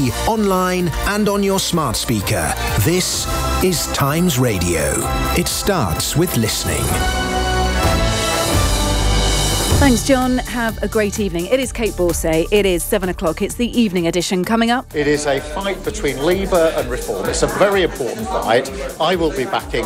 TV, online and on your smart speaker. This is Times Radio. It starts with listening. Thanks, John. Have a great evening. It is Kate Borsay. It is 7 o'clock. It's the evening edition coming up. It is a fight between Labour and Reform. It's a very important fight. I will be backing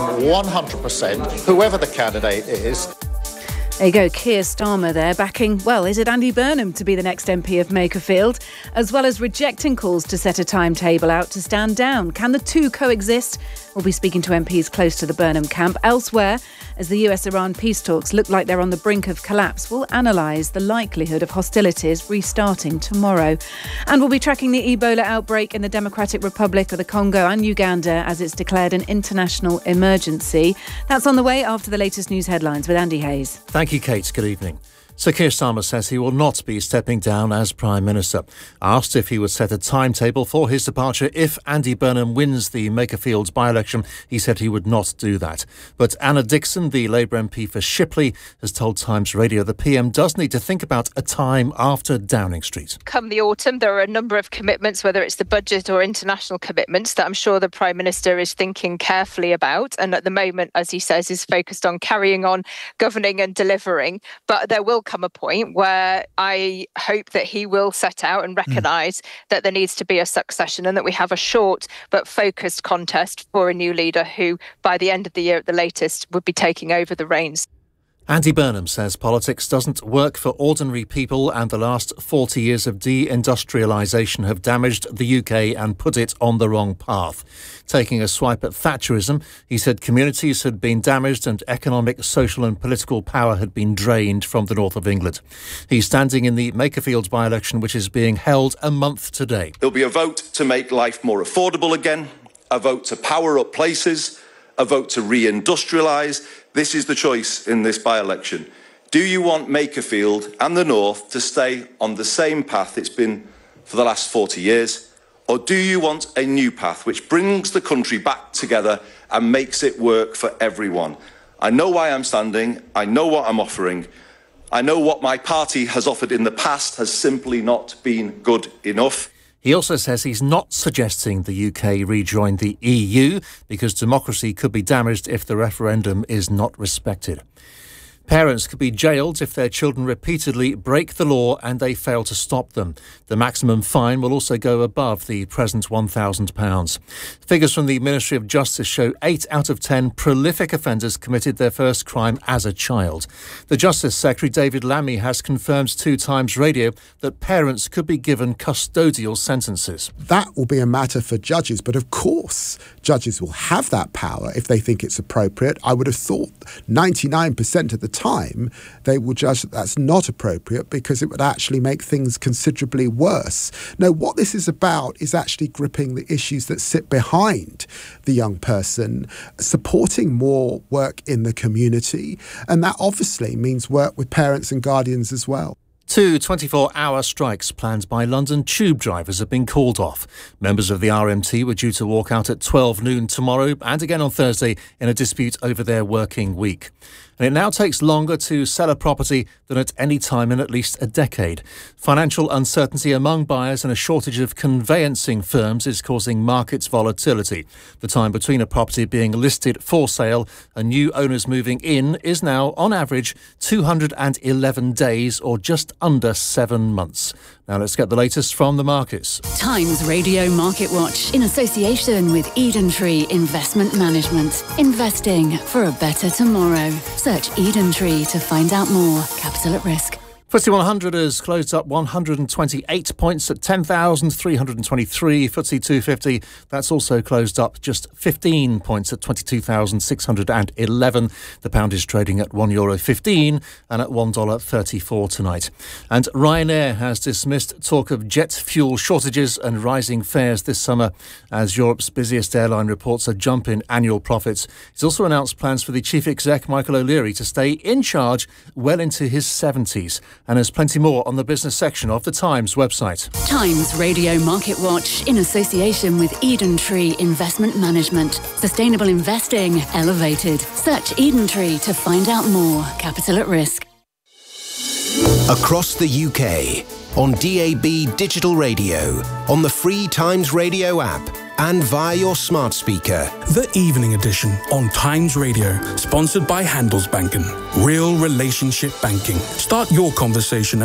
100%, whoever the candidate is. There you go, Keir Starmer there backing, well, is it Andy Burnham to be the next MP of Makerfield? As well as rejecting calls to set a timetable out to stand down. Can the two coexist? We'll be speaking to MPs close to the Burnham camp. Elsewhere, as the US-Iran peace talks look like they're on the brink of collapse, we'll analyse the likelihood of hostilities restarting tomorrow. And we'll be tracking the Ebola outbreak in the Democratic Republic of the Congo and Uganda as it's declared an international emergency. That's on the way after the latest news headlines with Andy Hayes. Thank you, Kate. Good evening. Sir Keir Starmer says he will not be stepping down as Prime Minister. Asked if he would set a timetable for his departure if Andy Burnham wins the Makerfield by-election, he said he would not do that. But Anna Dixon, the Labour MP for Shipley, has told Times Radio the PM does need to think about a time after Downing Street. Come the autumn, there are a number of commitments, whether it's the budget or international commitments, that I'm sure the Prime Minister is thinking carefully about. And at the moment, as he says, is focused on carrying on governing and delivering. But there will come a point where I hope that he will set out and recognise that there needs to be a succession and that we have a short but focused contest for a new leader who, by the end of the year at the latest, would be taking over the reins. Andy Burnham says politics doesn't work for ordinary people and the last 40 years of deindustrialisation have damaged the UK and put it on the wrong path. Taking a swipe at Thatcherism, he said communities had been damaged and economic, social and political power had been drained from the north of England. He's standing in the Makerfield by-election, which is being held a month today. There'll be a vote to make life more affordable again, a vote to power up places, a vote to re-industrialise. This is the choice in this by-election. Do you want Makerfield and the North to stay on the same path it's been for the last 40 years? Or do you want a new path which brings the country back together and makes it work for everyone? I know why I'm standing. I know what I'm offering. I know what my party has offered in the past has simply not been good enough. He also says he's not suggesting the UK rejoin the EU because democracy could be damaged if the referendum is not respected. Parents could be jailed if their children repeatedly break the law and they fail to stop them. The maximum fine will also go above the present £1,000. Figures from the Ministry of Justice show 8 out of 10 prolific offenders committed their first crime as a child. The Justice Secretary, David Lammy, has confirmed to Times Radio that parents could be given custodial sentences. That will be a matter for judges, but of course judges will have that power if they think it's appropriate. I would have thought 99% of the time they will judge that that's not appropriate because it would actually make things considerably worse. No, what this is about is actually gripping the issues that sit behind the young person, supporting more work in the community, and that obviously means work with parents and guardians as well. 2 24-hour strikes planned by London tube drivers have been called off. Members of the RMT were due to walk out at 12 noon tomorrow and again on Thursday in a dispute over their working week. And it now takes longer to sell a property than at any time in at least a decade. Financial uncertainty among buyers and a shortage of conveyancing firms is causing market volatility. The time between a property being listed for sale and new owners moving in is now, on average, 211 days or just under 7 months. Now let's get the latest from the markets. Times Radio Market Watch in association with Eden Tree Investment Management. Investing for a better tomorrow. Search Eden Tree to find out more. Capital at risk. FTSE 100 has closed up 128 points at 10,323. FTSE 250, that's also closed up just 15 points at 22,611. The pound is trading at €1.15 and at $1.34 tonight. And Ryanair has dismissed talk of jet fuel shortages and rising fares this summer as Europe's busiest airline reports a jump in annual profits. It's also announced plans for the chief exec, Michael O'Leary, to stay in charge well into his 70s. And there's plenty more on the business section of the Times website. Times Radio Market Watch in association with Eden Tree Investment Management. Sustainable investing elevated. Search Eden Tree to find out more. Capital at risk. Across the UK, on DAB digital radio, on the free Times Radio app, and via your smart speaker. The Evening Edition on Times Radio, sponsored by Handelsbanken. Real relationship banking. Start your conversation at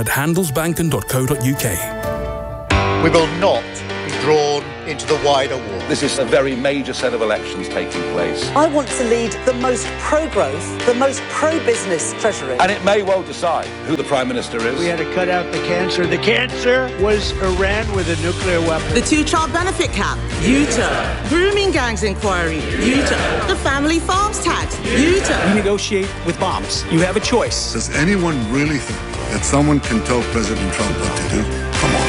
handelsbanken.co.uk. We will not be drawn into the wider war. This is a very major set of elections taking place. I want to lead the most pro-growth, the most pro-business Treasury. And it may well decide who the Prime Minister is. We had to cut out the cancer. The cancer was Iran with a nuclear weapon. The two-child benefit cap, U-turn. Grooming gangs inquiry, U-turn. The family farms tax, U-turn. You negotiate with bombs. You have a choice. Does anyone really think that someone can tell President Trump what to do? Come on.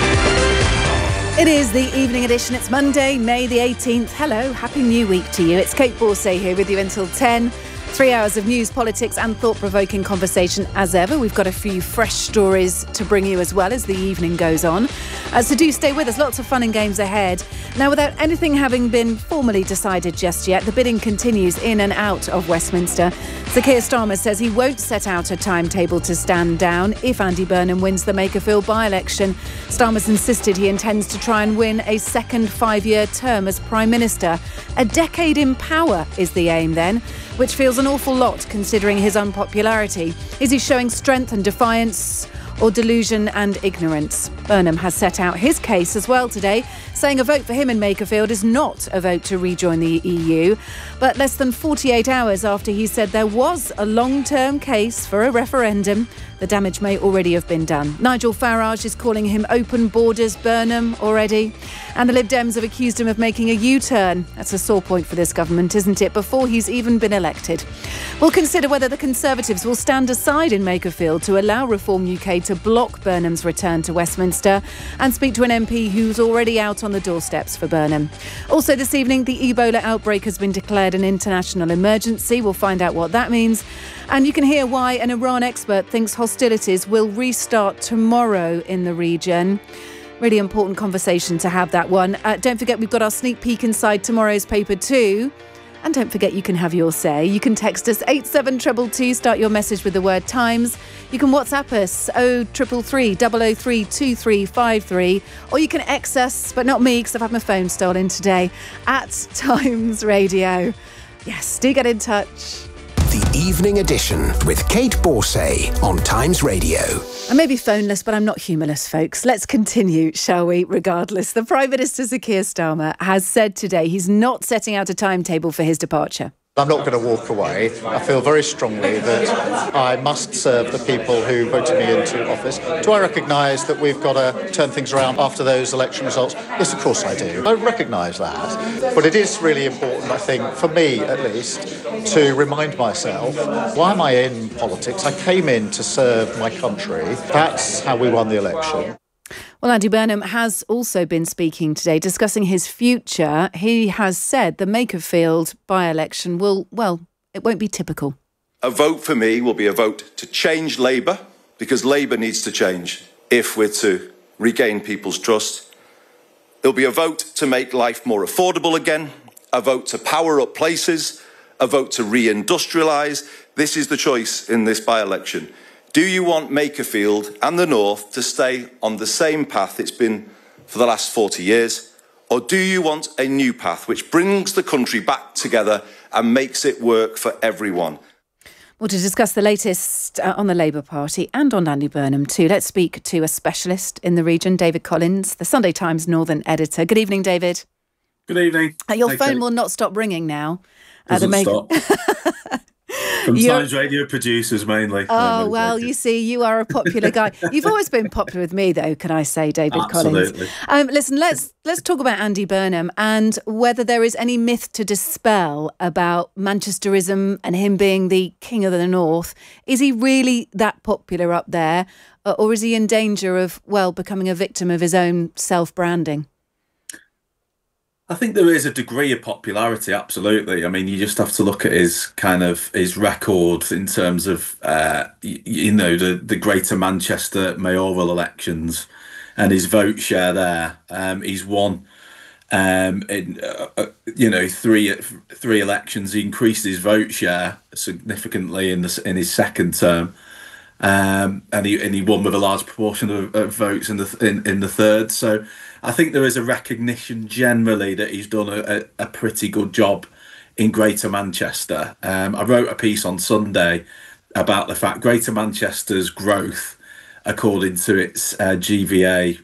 It is the Evening Edition. It's Monday, May the 18th. Hello, Happy New Week to you. It's Kate Borsay here with you until 10. 3 hours of news, politics and thought-provoking conversation as ever. We've got a few fresh stories to bring you as well as the evening goes on. So do stay with us. Lots of fun and games ahead. Now, without anything having been formally decided just yet, the bidding continues in and out of Westminster. Sir Keir Starmer says he won't set out a timetable to stand down if Andy Burnham wins the Makerfield by-election. Starmer's insisted he intends to try and win a second 5-year term as Prime Minister. A decade in power is the aim then, which feels an awful lot considering his unpopularity. Is he showing strength and defiance or delusion and ignorance? Burnham has set out his case as well today, saying a vote for him in Makerfield is not a vote to rejoin the EU. But less than 48 hours after he said there was a long-term case for a referendum, the damage may already have been done. Nigel Farage is calling him open borders Burnham already. And the Lib Dems have accused him of making a U-turn. That's a sore point for this government, isn't it? Before he's even been elected. We'll consider whether the Conservatives will stand aside in Makerfield to allow Reform UK to block Burnham's return to Westminster, and speak to an MP who's already out on the doorsteps for Burnham. Also this evening, the Ebola outbreak has been declared an international emergency. We'll find out what that means. And you can hear why an Iran expert thinks hostilities will restart tomorrow in the region. Really important conversation to have, that one. Don't forget, we've got our sneak peek inside tomorrow's paper too. And don't forget, you can have your say. You can text us 87222, start your message with the word Times. You can WhatsApp us 0333 003 2353, or you can X us, but not me because I've had my phone stolen today, at Times Radio. Yes, do get in touch. The Evening Edition with Kate Borsay on Times Radio. I may be phoneless, but I'm not humourless, folks. Let's continue, shall we? Regardless, the Prime Minister, Sir Keir Starmer, has said today he's not setting out a timetable for his departure. I'm not going to walk away. I feel very strongly that I must serve the people who voted me into office. Do I recognise that we've got to turn things around after those election results? Yes, of course I do. I recognise that. But it is really important, I think, for me at least, to remind myself, why am I in politics? I came in to serve my country. That's how we won the election. Well, Andy Burnham has also been speaking today, discussing his future. He has said the Makerfield by-election it won't be typical. A vote for me will be a vote to change Labour, because Labour needs to change if we're to regain people's trust. It'll be a vote to make life more affordable again, a vote to power up places, a vote to reindustrialise. This is the choice in this by-election. Do you want Makerfield and the North to stay on the same path it's been for the last 40 years? Or do you want a new path which brings the country back together and makes it work for everyone? Well, to discuss the latest on the Labour Party and on Andy Burnham too, let's speak to a specialist in the region, David Collins, the Sunday Times Northern editor. Good evening, David. Good evening. Your phone will not stop ringing now. Doesn't stop. From Times Radio producers mainly. Oh, well, you see, you are a popular guy. You've always been popular with me, though, can I say, David Absolutely. Collins? Listen, let's talk about Andy Burnham and whether there is any myth to dispel about Manchesterism and him being the king of the North. Is he really that popular up there, or is he in danger of, becoming a victim of his own self-branding? I think there is a degree of popularity, absolutely. I mean, you just have to look at his record in terms of, the Greater Manchester mayoral elections and his vote share there. He's won, in three elections. He increased his vote share significantly in his second term. and he won with a large proportion of votes in the third. So I think there is a recognition generally that he's done a pretty good job in Greater Manchester. I wrote a piece on Sunday about the fact Greater Manchester's growth, according to its GVA,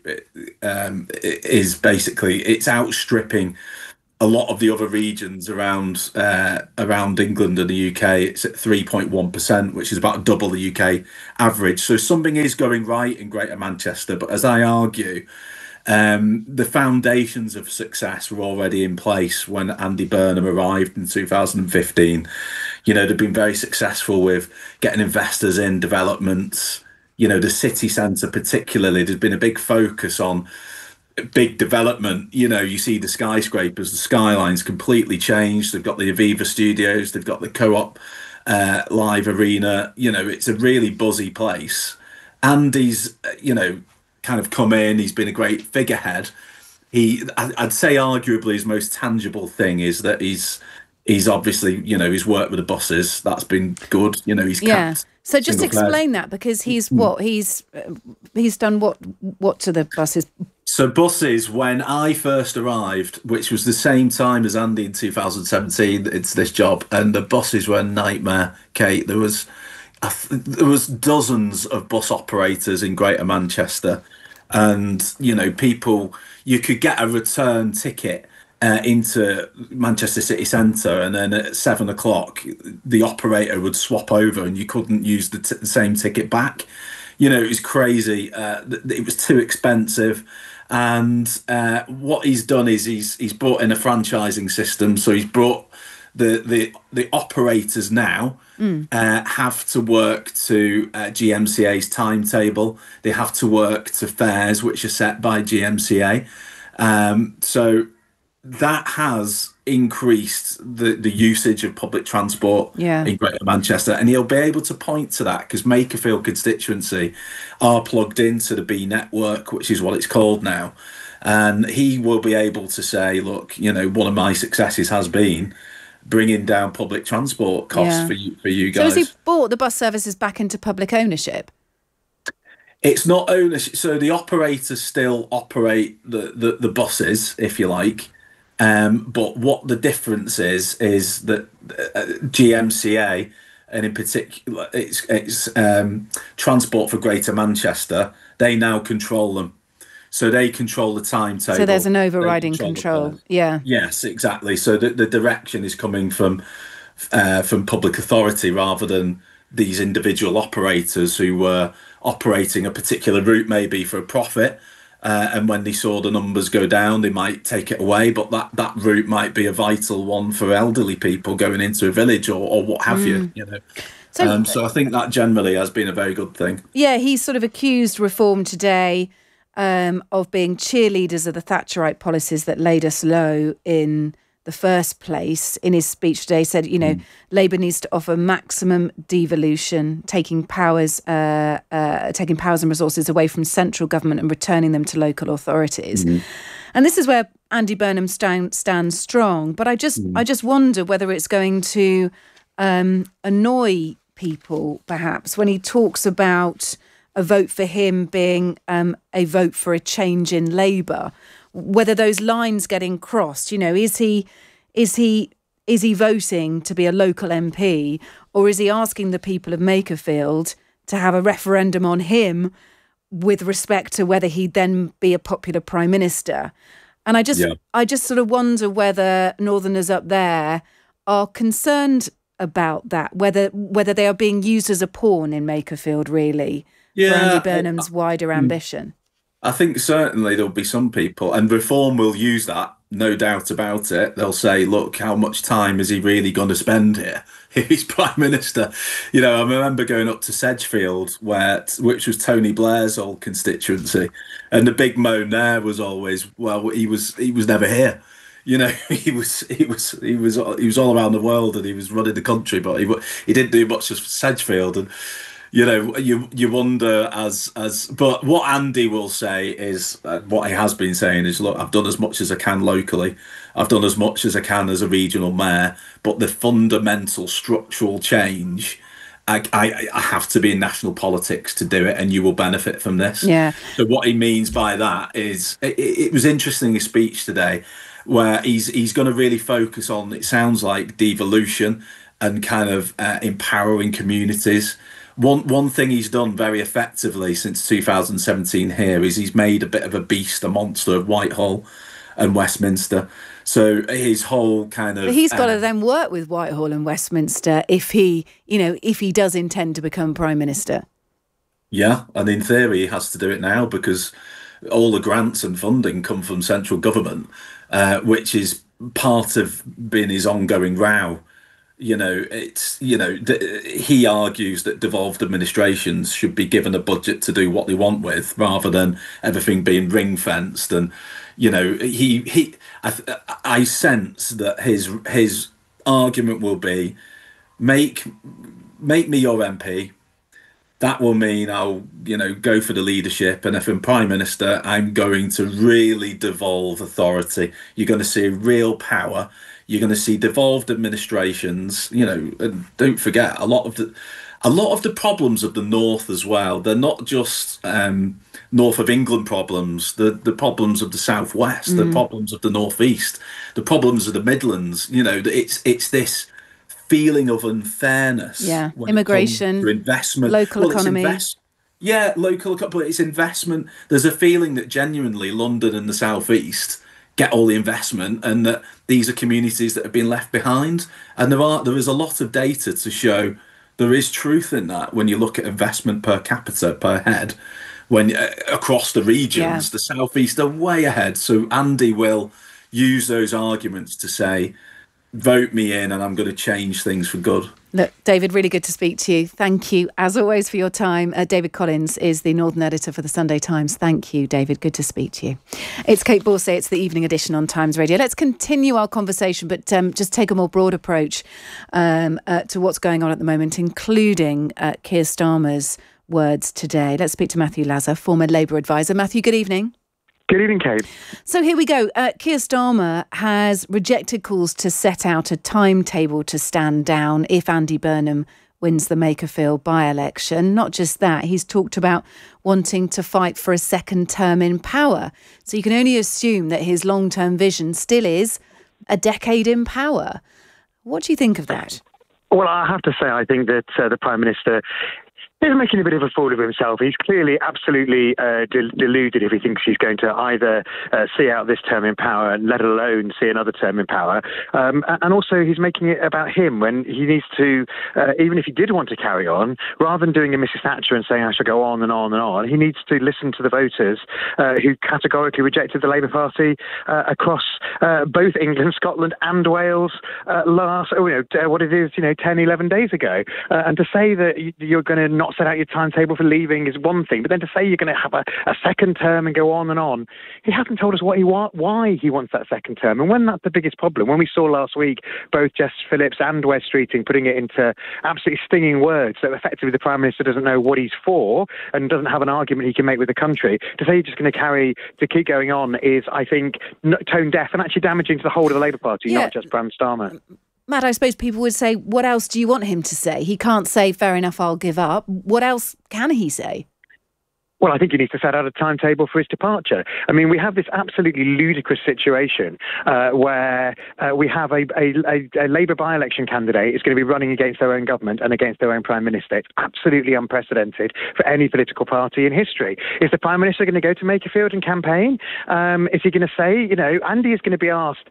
is basically it's outstripping a lot of the other regions around England and the UK. It's at 3.1%, which is about double the UK average. So something is going right in Greater Manchester. But as I argue, the foundations of success were already in place when Andy Burnham arrived in 2015. They've been very successful with getting investors in developments. The city centre particularly, there's been a big focus on big development. You see the skyscrapers, the skyline's completely changed. They've got the Aviva Studios, they've got the Co-op Live Arena. It's a really buzzy place. Andy's, kind of come in, he's been a great figurehead. I'd say arguably his most tangible thing is that he's obviously, he's worked with the buses. That's been good. He's kept. So just explain that, because he's done what to the buses? So buses, when I first arrived, which was the same time as Andy in 2017, it's this job, and the buses were a nightmare, Kate. There was dozens of bus operators in Greater Manchester, and people, you could get a return ticket into Manchester city centre, and then at 7 o'clock the operator would swap over and you couldn't use the same ticket back. It was crazy. It was too expensive. And what he's done is he's brought in a franchising system. So he's brought the operators now have to work to GMCA's timetable. They have to work to fares which are set by GMCA. So that has increased the usage of public transport in Greater Manchester, and he'll be able to point to that because Makerfield constituency are plugged into the B network, which is what it's called now, and he will be able to say, look, one of my successes has been bringing down public transport costs for you guys. So has he brought the bus services back into public ownership? It's not ownership, so the operators still operate the buses, if you like. But what the difference is that GMCA, and in particular it's Transport for Greater Manchester, they now control them. So they control the timetable. So there's an overriding control. Yeah. Yes, exactly. So the direction is coming from public authority rather than these individual operators who were operating a particular route maybe for a profit. And when they saw the numbers go down, they might take it away. But that route might be a vital one for elderly people going into a village or what have you. So I think that generally has been a very good thing. Yeah, he sort of accused Reform today of being cheerleaders of the Thatcherite policies that laid us low in the first place. In his speech today, said, Labour needs to offer maximum devolution, taking powers and resources away from central government and returning them to local authorities. And this is where Andy Burnham stands strong. But I just wonder whether it's going to annoy people, perhaps, when he talks about a vote for him being a vote for a change in Labour. Whether those lines getting crossed, is he voting to be a local MP, or is he asking the people of Makerfield to have a referendum on him with respect to whether he'd then be a popular Prime Minister? And I just sort of wonder whether Northerners up there are concerned about that, whether they are being used as a pawn in Makerfield, really, for Andy Burnham's wider ambition. I think certainly there'll be some people, and Reform will use that, no doubt about it. They'll say, look, how much time is he really going to spend here if he's Prime Minister? I remember going up to Sedgefield, which was Tony Blair's old constituency, and the big moan there was always, well, he was never here. He was all around the world and he was running the country, but he didn't do much for Sedgefield. And you wonder but what Andy will say is what he has been saying is, look, I've done as much as I can locally. I've done as much as I can as a regional mayor, but the fundamental structural change I have to be in national politics to do it, and you will benefit from this. Yeah. So what he means by that is, it was interesting, his speech today, where he's going to really focus on, it sounds like, devolution and kind of empowering communities. One thing he's done very effectively since 2017 here is he's made a bit of a beast, a monster of Whitehall and Westminster. So his whole kind of... But he's got to then work with Whitehall and Westminster if he does intend to become Prime Minister. Yeah, and in theory he has to do it now, because all the grants and funding come from central government, which is part of being his ongoing row. He argues that devolved administrations should be given a budget to do what they want with, rather than everything being ring-fenced. And I sense that his argument will be, make me your MP. That will mean I'll go for the leadership, and if I'm Prime Minister, I'm going to really devolve authority. You're going to see real power. You're going to see devolved administrations. And don't forget, a lot of the problems of the North as well, they're not just North of England problems, the problems of the Southwest, the problems of the Northeast, the problems of the Midlands. It's this feeling of unfairness. Yeah, immigration, investment, local economy. But it's investment. There's a feeling that genuinely London and the Southeast get all the investment, and that these are communities that have been left behind. And there is a lot of data to show there is truth in that. When you look at investment per capita, per head, when across the regions, the Southeast are way ahead. So Andy will use those arguments to say, vote me in and I'm going to change things for good. Look, David, really good to speak to you. Thank you, as always, for your time. David Collins is the Northern Editor for the Sunday Times. Thank you, David. Good to speak to you. It's Kate Borsay. It's the evening edition on Times Radio. Let's continue our conversation, but just take a more broad approach to what's going on at the moment, including Keir Starmer's words today. Let's speak to Matthew Lazar, former Labour advisor. Matthew, good evening. Good evening, Kate. So here we go. Keir Starmer has rejected calls to set out a timetable to stand down if Andy Burnham wins the Makerfield by-election. Not just that, he's talked about wanting to fight for a second term in power. So you can only assume that his long-term vision still is a decade in power. What do you think of that? Well, I have to say, I think that the Prime Minister is making a bit of a fool of himself. He's clearly absolutely deluded if he thinks he's going to either see out this term in power, let alone see another term in power. And also he's making it about him when he needs to, even if he did want to carry on, rather than doing a Mrs. Thatcher and saying I shall go on and on and on, he needs to listen to the voters who categorically rejected the Labour Party across both England, Scotland and Wales last, 10, 11 days ago. And to say that you're going to not set out your timetable for leaving is one thing, but then to say you're going to have a second term and go on and on, he hasn't told us why he wants that second term. And when that's the biggest problem, when we saw last week both Jess Phillips and Wes Streeting putting it into absolutely stinging words that effectively the Prime Minister doesn't know what he's for and doesn't have an argument he can make with the country, to say you're just going to keep going on is, I think, tone deaf and actually damaging to the whole of the Labour Party, not just Bram Starmer. Matt, I suppose people would say, what else do you want him to say? He can't say, fair enough, I'll give up. What else can he say? Well, I think he needs to set out a timetable for his departure. I mean, we have this absolutely ludicrous situation where we have a Labour by-election candidate is going to be running against their own government and against their own Prime Minister. It's absolutely unprecedented for any political party in history. Is the Prime Minister going to go to Makerfield and campaign? Is he going to say, Andy is going to be asked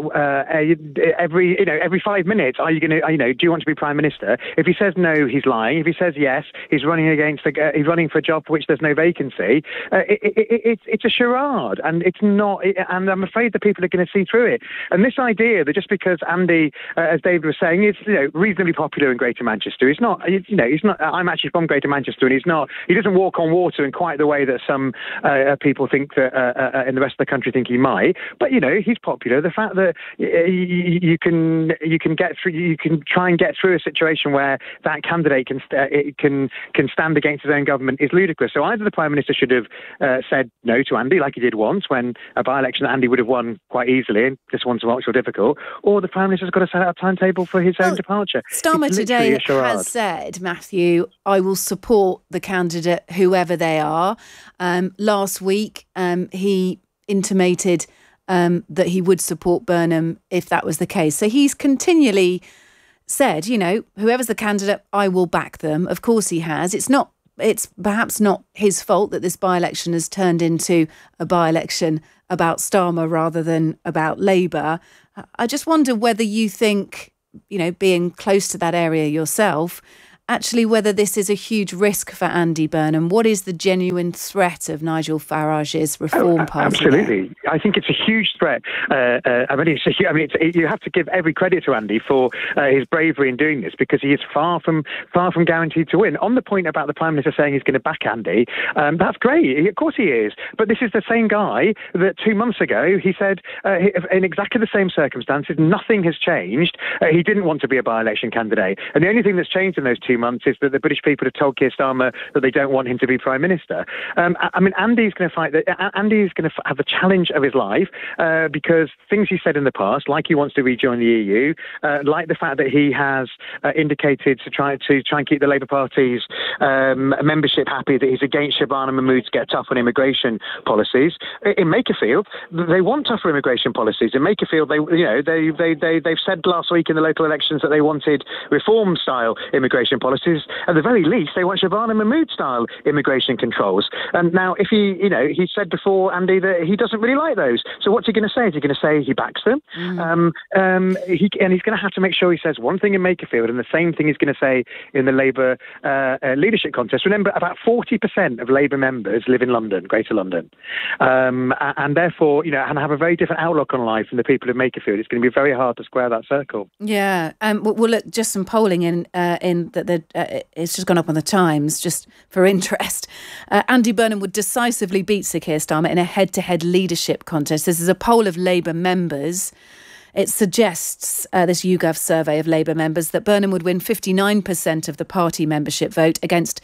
every 5 minutes, are you going to, do you want to be Prime Minister? If he says no, he's lying. If he says yes, he's running for a job for which there's no vacancy. It's a charade, and it's not. And I'm afraid that people are going to see through it. And this idea that just because Andy, as David was saying, is reasonably popular in Greater Manchester, he's not. He's not. I'm actually from Greater Manchester, and he's not. He doesn't walk on water in quite the way that some people think that in the rest of the country think he might. But he's popular. The fact that you can get through, you can try and get through a situation where that candidate can stand against his own government is ludicrous. So either Either the Prime Minister should have said no to Andy, like he did once, when a by-election that Andy would have won quite easily, and this one's much more difficult, or the Prime Minister's got to set out a timetable for his own departure. Starmer today has said, Matthew, I will support the candidate, whoever they are. Last week, he intimated that he would support Burnham if that was the case. So he's continually said, whoever's the candidate, I will back them. Of course he has. It's perhaps not his fault that this by-election has turned into a by-election about Starmer rather than about Labour. I just wonder whether you think, being close to that area yourself, actually whether this is a huge risk for Andy Burnham. What is the genuine threat of Nigel Farage's Reform Party? Absolutely. There? I think it's a huge threat. You have to give every credit to Andy for his bravery in doing this, because he is far from guaranteed to win. On the point about the Prime Minister saying he's going to back Andy, that's great. Of course he is. But this is the same guy that 2 months ago he said, in exactly the same circumstances, nothing has changed. He didn't want to be a by-election candidate. And the only thing that's changed in those 2 months is that the British people have told Keir Starmer that they don't want him to be Prime Minister. Andy's going to fight that. Andy's going to have the challenge of his life because things he said in the past, like he wants to rejoin the EU, like the fact that he has indicated to try and keep the Labour Party's membership happy, that he's against Shabana Mahmood's get tough on immigration policies. In Makerfield, they want tougher immigration policies. In Makerfield, they've said last week in the local elections that they wanted reform-style immigration policies. At the very least, they want Shabana Mahmood-style immigration controls. And now, if he said before, Andy, that he doesn't really like those. So what's he going to say? Is he going to say he backs them? He's going to have to make sure he says one thing in Makerfield and the same thing he's going to say in the Labour leadership contest. Remember, about 40% of Labour members live in London, Greater London, and therefore, and have a very different outlook on life than the people of Makerfield. It's going to be very hard to square that circle. Yeah. Well, look, just some polling in that it's just gone up on the Times, just for interest. Andy Burnham would decisively beat Sir Keir Starmer in a head-to-head leadership contest. This is a poll of Labour members. It suggests, this YouGov survey of Labour members, that Burnham would win 59% of the party membership vote against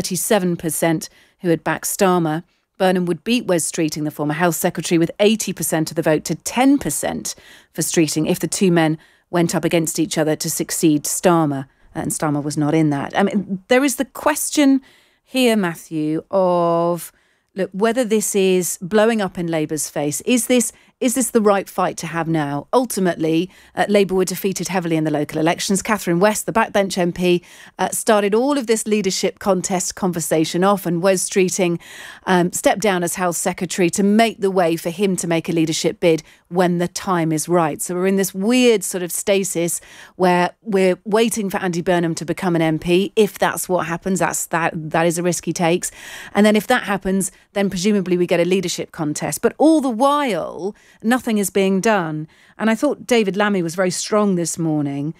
37% who had backed Starmer. Burnham would beat Wes Streeting, the former Health Secretary, with 80% of the vote to 10% for Streeting if the two men went up against each other to succeed Starmer. And Starmer was not in that. I mean, there is the question here, Matthew, of whether this is blowing up in Labour's face. Is this the right fight to have now? Ultimately, Labour were defeated heavily in the local elections. Catherine West, the backbench MP, started all of this leadership contest conversation off, and Wes Streeting stepped down as Health Secretary to make the way for him to make a leadership bid when the time is right. So we're in this weird sort of stasis where we're waiting for Andy Burnham to become an MP. If that's what happens, that is a risk he takes. And then if that happens, then presumably we get a leadership contest. But all the while, nothing is being done. And I thought David Lammy was very strong this morning.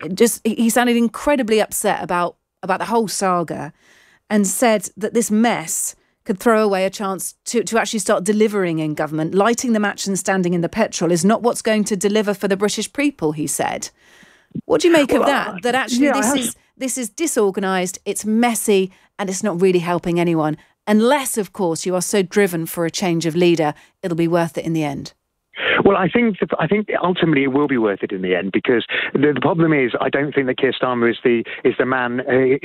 He sounded incredibly upset about the whole saga, and said that this mess could throw away a chance to actually start delivering in government. Lighting the match and standing in the petrol is not what's going to deliver for the British people, he said. What do you make of that? That actually this is disorganised, it's messy, and it's not really helping anyone. Unless, of course, you are so driven for a change of leader, it'll be worth it in the end. Well, I think ultimately it will be worth it in the end, because the problem is I don't think that Keir Starmer is the man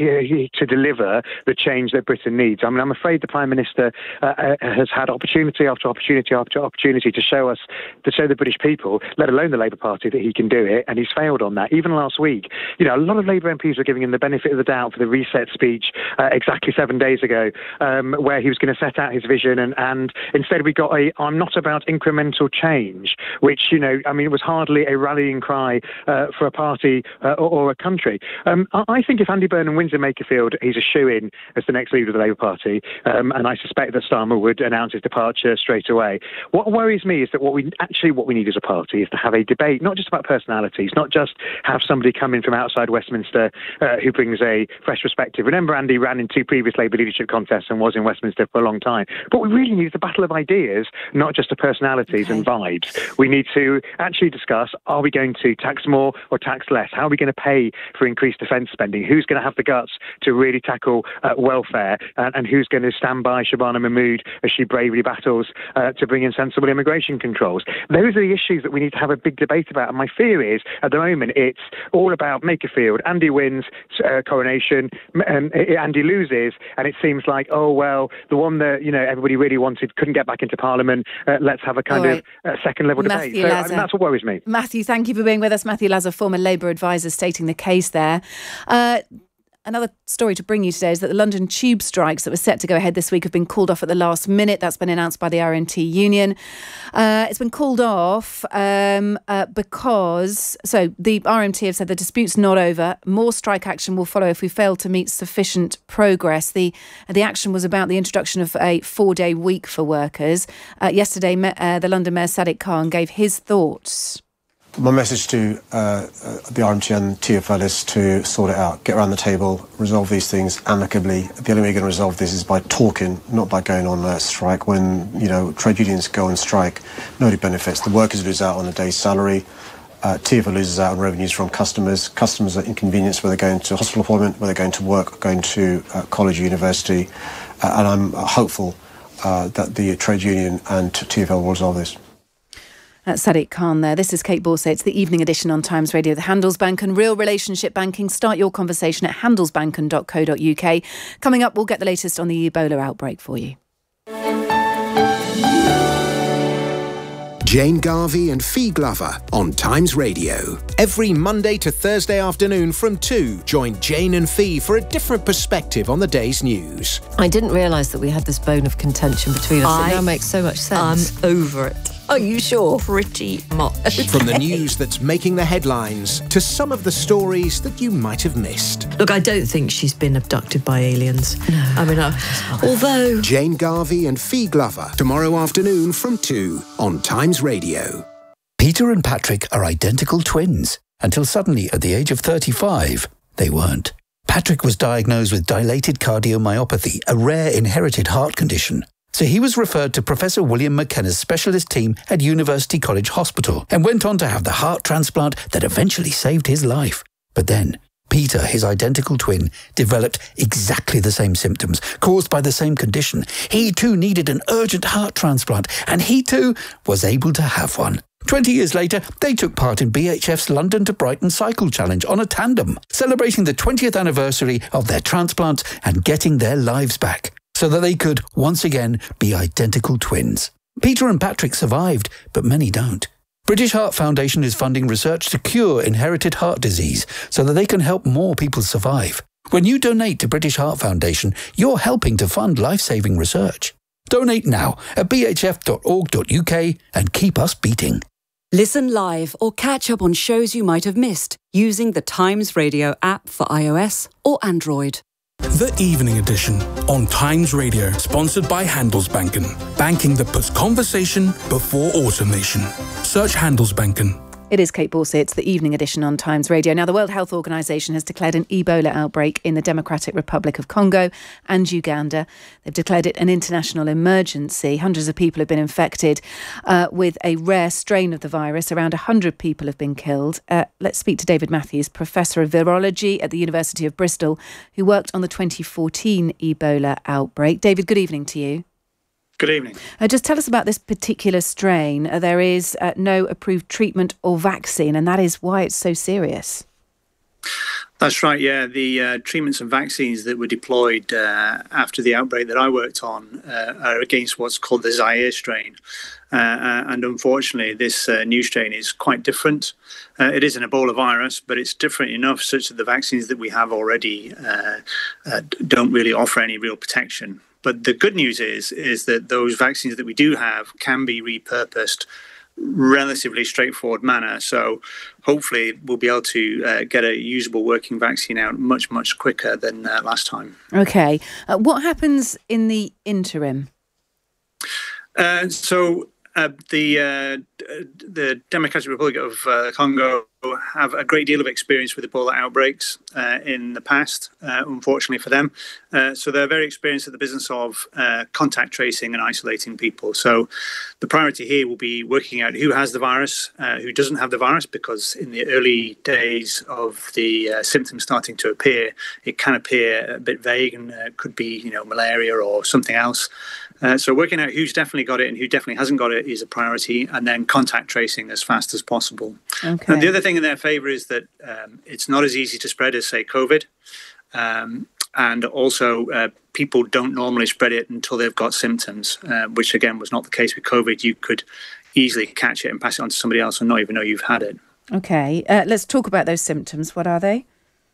to deliver the change that Britain needs. I mean, I'm afraid the Prime Minister has had opportunity after opportunity after opportunity to show the British people, let alone the Labour Party, that he can do it, and he's failed on that. Even last week, a lot of Labour MPs were giving him the benefit of the doubt for the reset speech exactly 7 days ago, where he was going to set out his vision, and instead we got I'm not about incremental change. Which, it was hardly a rallying cry for a party or a country. I think if Andy Burnham wins in Makerfield, he's a shoo-in as the next leader of the Labour Party, and I suspect that Starmer would announce his departure straight away. What worries me is that what we need as a party is to have a debate, not just about personalities, not just have somebody come in from outside Westminster who brings a fresh perspective. Remember, Andy ran in 2 previous Labour leadership contests and was in Westminster for a long time. But we really need the battle of ideas, not just of personalities and vibes. we need to actually discuss, are we going to tax more or tax less? How are we going to pay for increased defence spending? Who's going to have the guts to really tackle welfare? And who's going to stand by Shabana Mahmood as she bravely battles to bring in sensible immigration controls? Those are the issues that we need to have a big debate about. And my fear is, at the moment, it's all about Makerfield. Andy wins coronation, Andy loses, and it seems like, oh, well, the one that, everybody really wanted couldn't get back into Parliament. Let's have a kind of second-level debate. So, that's what worries me. Matthew, thank you for being with us. Matthew Lazar, former Labour advisor, stating the case there. Another story to bring you today is that the London tube strikes that were set to go ahead this week have been called off at the last minute. That's been announced by the RMT union. It's been called off because the RMT have said the dispute's not over. More strike action will follow if we fail to meet sufficient progress. The action was about the introduction of a 4-day week for workers. Yesterday, the London Mayor Sadiq Khan gave his thoughts. My message to the RMT and TfL is to sort it out, get around the table, resolve these things amicably. The only way you're going to resolve this is by talking, not by going on a strike. When, trade unions go on strike, nobody benefits. The workers lose out on a day's salary. TfL loses out on revenues from customers. Customers are inconvenienced whether they're going to a hospital appointment, whether they're going to work, or going to college or university. And I'm hopeful that the trade union and TfL will resolve this. Sadiq Khan there. This is Kate Borsay. It's the evening edition on Times Radio. The Handelsbanken Real Relationship Banking. Start your conversation at handelsbanken.co.uk. Coming up, we'll get the latest on the Ebola outbreak for you. Jane Garvey and Fee Glover on Times Radio. Every Monday to Thursday afternoon from 2, join Jane and Fee for a different perspective on the day's news. I didn't realise that we had this bone of contention between us. It now makes so much sense. I'm over it. Are you sure? Pretty much. From the news that's making the headlines to some of the stories that you might have missed. Look, I don't think she's been abducted by aliens. No. I mean, although... Jane Garvey and Fee Glover, tomorrow afternoon from 2 on Times Radio. Peter and Patrick are identical twins, until suddenly, at the age of 35, they weren't. Patrick was diagnosed with dilated cardiomyopathy, a rare inherited heart condition. So he was referred to Professor William McKenna's specialist team at University College Hospital and went on to have the heart transplant that eventually saved his life. But then, Peter, his identical twin, developed exactly the same symptoms caused by the same condition. He too needed an urgent heart transplant, and he too was able to have one. 20 years later, they took part in BHF's London to Brighton Cycle Challenge on a tandem, celebrating the 20th anniversary of their transplant and getting their lives back, so that they could, once again, be identical twins. Peter and Patrick survived, but many don't. British Heart Foundation is funding research to cure inherited heart disease so that they can help more people survive. When you donate to British Heart Foundation, you're helping to fund life-saving research. Donate now at bhf.org.uk and keep us beating. Listen live or catch up on shows you might have missed using the Times Radio app for iOS or Android. The Evening Edition on Times Radio, sponsored by Handelsbanken. Banking that puts conversation before automation. Search Handelsbanken. It is Kate Borsay. It's the Evening Edition on Times Radio. Now, the World Health Organization has declared an Ebola outbreak in the Democratic Republic of Congo and Uganda. They've declared it an international emergency. Hundreds of people have been infected with a rare strain of the virus. Around 100 people have been killed. Let's speak to David Matthews, Professor of Virology at the University of Bristol, who worked on the 2014 Ebola outbreak. David, good evening to you. Good evening. Just tell us about this particular strain. There is no approved treatment or vaccine, and that is why it's so serious. That's right, yeah. The treatments and vaccines that were deployed after the outbreak that I worked on are against what's called the Zaire strain. And unfortunately, this new strain is quite different. It is an Ebola virus, but it's different enough such that the vaccines that we have already don't really offer any real protection. But the good news is that those vaccines that we do have can be repurposed relatively straightforward manner. So hopefully we'll be able to get a usable working vaccine out much, much quicker than last time. OK. What happens in the interim? So The Democratic Republic of Congo have a great deal of experience with Ebola outbreaks in the past, unfortunately for them. So they're very experienced at the business of contact tracing and isolating people. So the priority here will be working out who has the virus, who doesn't have the virus, because in the early days of the symptoms starting to appear, it can appear a bit vague and could be, malaria or something else. So working out who's definitely got it and who definitely hasn't got it is a priority, and then contact tracing as fast as possible. Okay. And the other thing in their favour is that it's not as easy to spread as, say, COVID. And also, people don't normally spread it until they've got symptoms, which, again, was not the case with COVID. You could easily catch it and pass it on to somebody else and not even know you've had it. Okay. Let's talk about those symptoms. What are they?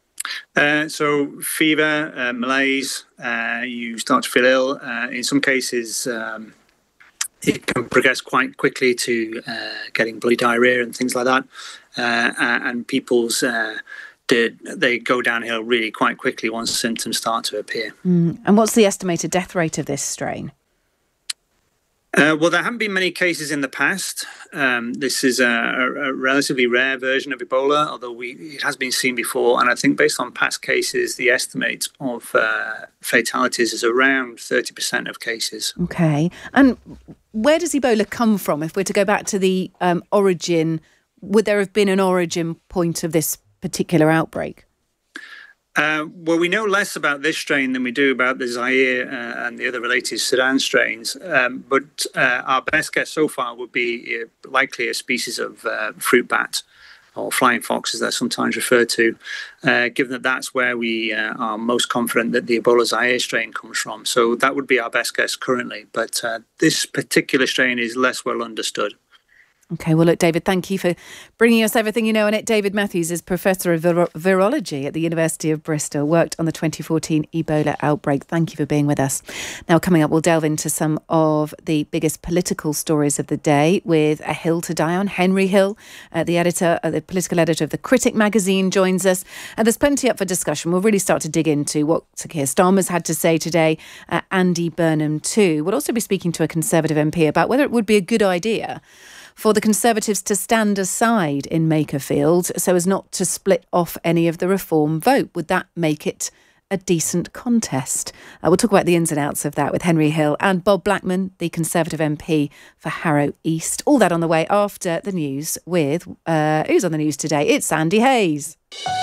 So fever, malaise, you start to feel ill. In some cases, it can progress quite quickly to getting bloody diarrhea and things like that. And people's they go downhill really quite quickly once symptoms start to appear. And what's the estimated death rate of this strain? Well, there haven't been many cases in the past. This is a relatively rare version of Ebola, although it has been seen before. And I think based on past cases, the estimate of fatalities is around 30% of cases. Okay. And where does Ebola come from? If we're to go back to the origin, would there have been an origin point of this particular outbreak? Well, we know less about this strain than we do about the Zaire and the other related Sudan strains. But our best guess so far would be likely a species of fruit bat, or flying fox, as they're sometimes referred to, given that that's where we are most confident that the Ebola Zaire strain comes from. So that would be our best guess currently. But this particular strain is less well understood. Okay, well, look, David, thank you for bringing us everything you know on it. David Matthews is Professor of Virology at the University of Bristol, worked on the 2014 Ebola outbreak. Thank you for being with us. Now, coming up, we'll delve into some of the biggest political stories of the day with a hill to die on. Henry Hill, the political editor of The Critic magazine, joins us. And there's plenty up for discussion. We'll really start to dig into what Sir Keir Starmer's had to say today. Andy Burnham too. We'll also be speaking to a Conservative MP about whether it would be a good idea for the Conservatives to stand aside in Makerfield so as not to split off any of the reform vote. Would that make it a decent contest? We'll talk about the ins and outs of that with Henry Hill and Bob Blackman, the Conservative MP for Harrow East. All that on the way after the news with who's on the news today? It's Andy Hayes.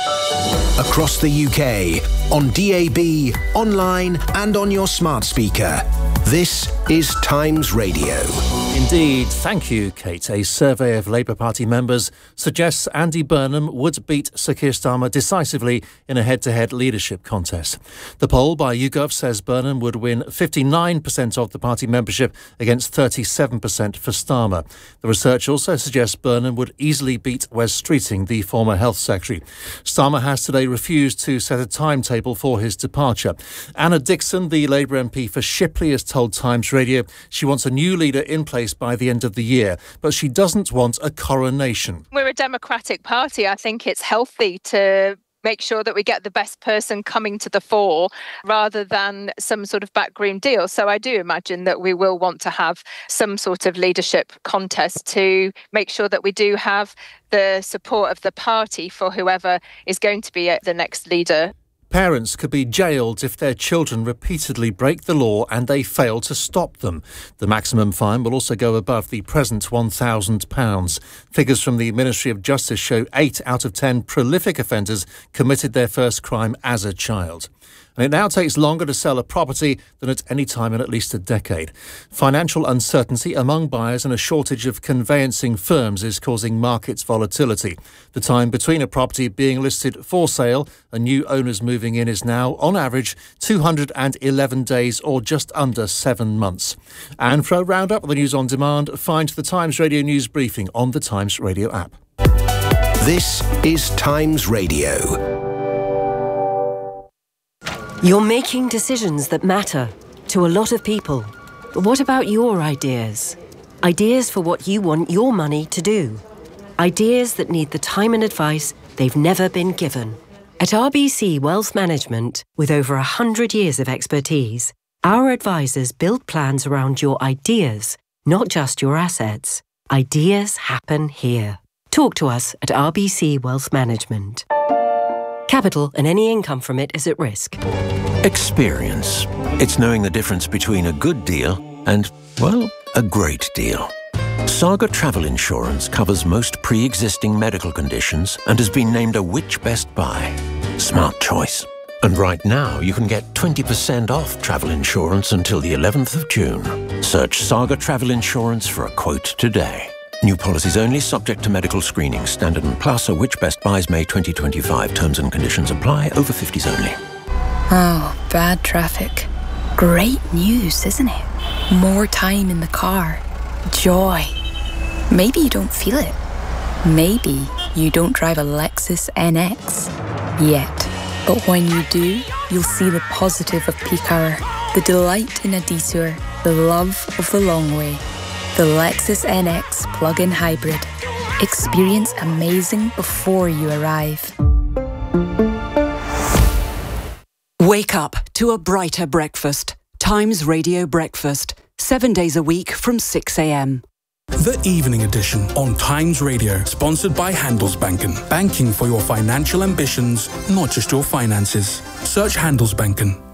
Across the UK, on DAB, online and on your smart speaker. This is Times Radio. Indeed, thank you, Kate. A survey of Labour Party members suggests Andy Burnham would beat Sir Keir Starmer decisively in a head-to-head leadership contest. The poll by YouGov says Burnham would win 59% of the party membership against 37% for Starmer. The research also suggests Burnham would easily beat Wes Streeting, the former Health Secretary. Starmer has today refused to set a timetable for his departure. Anna Dixon, the Labour MP for Shipley, has told Times Radio she wants a new leader in place by the end of the year, but she doesn't want a coronation. We're a democratic party. I think it's healthy to make sure that we get the best person coming to the fore rather than some sort of backroom deal. So I do imagine that we will want to have some sort of leadership contest to make sure that we do have the support of the party for whoever is going to be the next leader. Parents could be jailed if their children repeatedly break the law and they fail to stop them. The maximum fine will also go above the present £1,000. Figures from the Ministry of Justice show 8 out of 10 prolific offenders committed their first crime as a child. And it now takes longer to sell a property than at any time in at least a decade. Financial uncertainty among buyers and a shortage of conveyancing firms is causing markets volatility. The time between a property being listed for sale and new owners moving in is now, on average, 211 days or just under 7 months. And for a roundup of the news on demand, find the Times Radio News Briefing on the Times Radio app. This is Times Radio. You're making decisions that matter to a lot of people. But what about your ideas? Ideas for what you want your money to do. Ideas that need the time and advice they've never been given. At RBC Wealth Management, with over 100 years of expertise, our advisors build plans around your ideas not just your assets. Ideas happen here. Talk to us at RBC Wealth Management. Capital and any income from it is at risk. Experience. It's knowing the difference between a good deal and, well, a great deal. Saga Travel Insurance covers most pre-existing medical conditions and has been named a Which Best Buy. Smart choice. And right now, you can get 20% off travel insurance until the 11th of June. Search Saga Travel Insurance for a quote today. New policies only, subject to medical screening. Standard and Plus are Which Best Buys May 2025. Terms and conditions apply. Over 50s only. Oh, bad traffic. Great news, isn't it? More time in the car. Joy. Maybe you don't feel it. Maybe you don't drive a Lexus NX yet. But when you do, you'll see the positive of peak hour, the delight in a detour, the love of the long way. The Lexus NX plug-in hybrid. Experience amazing before you arrive. Wake up to a brighter breakfast. Times Radio Breakfast. 7 days a week from 6 a.m. The Evening Edition on Times Radio, sponsored by Handelsbanken. Banking for your financial ambitions, not just your finances. Search Handelsbanken.